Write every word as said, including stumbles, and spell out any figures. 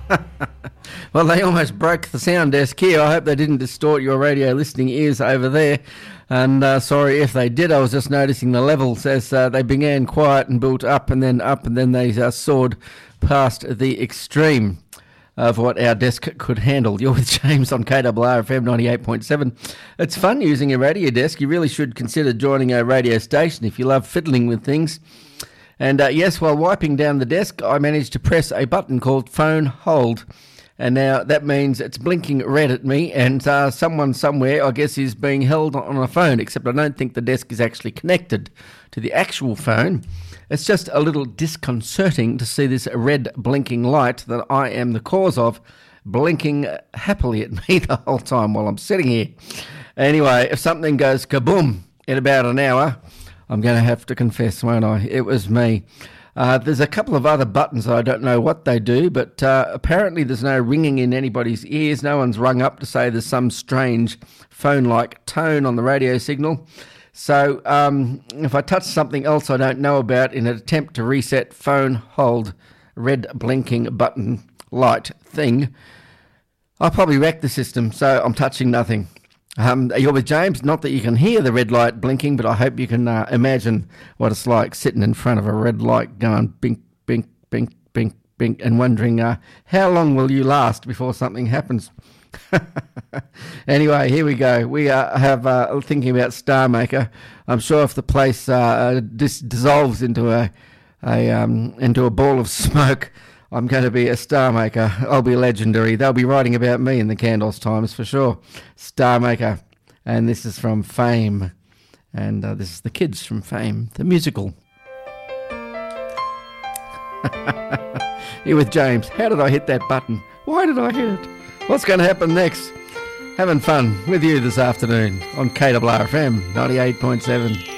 Well, they almost broke the sound desk here. I hope they didn't distort your radio listening ears over there. And uh, sorry if they did. I was just noticing the levels as uh, they began quiet and built up and then up, and then they uh, soared past the extreme of what our desk could handle. You're with James on K R R F M ninety-eight point seven. It's fun using a radio desk. You really should consider joining a radio station if you love fiddling with things. And uh, yes, while wiping down the desk, I managed to press a button called Phone Hold. And now that means it's blinking red at me, and uh, someone somewhere, I guess, is being held on a phone, except I don't think the desk is actually connected to the actual phone. It's just a little disconcerting to see this red blinking light that I am the cause of blinking happily at me the whole time while I'm sitting here. Anyway, if something goes kaboom in about an hour, I'm going to have to confess, won't I? It was me. Uh, there's a couple of other buttons that I don't know what they do, but uh, apparently there's no ringing in anybody's ears. No one's rung up to say there's some strange phone-like tone on the radio signal. So um, if I touch something else I don't know about in an attempt to reset phone hold red blinking button light thing, I'll probably wreck the system, so I'm touching nothing. Um, you're with James. Not that you can hear the red light blinking, but I hope you can uh, imagine what it's like sitting in front of a red light going bink, bink, bink, bink, bink, and wondering uh, how long will you last before something happens. Anyway, here we go. We uh, have uh, thinking about Star Maker. I'm sure if the place uh, dis- dissolves into a, a um, into a ball of smoke, I'm going to be a Star Maker. I'll be legendary. They'll be writing about me in the Candles Times for sure. Star Maker. And this is from Fame. And uh, this is the kids from Fame, the musical. Here with James. How did I hit that button? Why did I hit it? What's going to happen next? Having fun with you this afternoon on K R R F M ninety-eight point seven.